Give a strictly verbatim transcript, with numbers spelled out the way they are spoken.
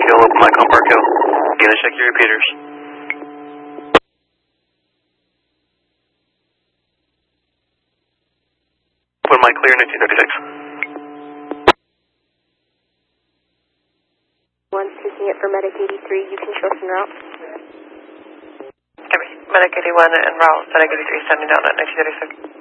Hill, open mic on Park Hill. You gonna check your repeaters. Open mic clear, nineteen thirty-six. One speaking it for Medic eighty-three, you can show some route. Medic eighty-one and route, Medic eighty-three standing down at nineteen thirty-six.